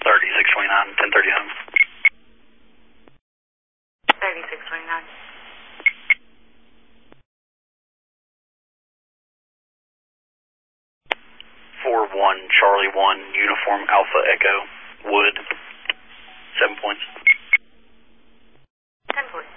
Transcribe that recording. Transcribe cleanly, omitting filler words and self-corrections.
3629, 1030 home. 3629. 41 Charlie 1 Uniform Alpha Echo Wood 7 points. 10 points.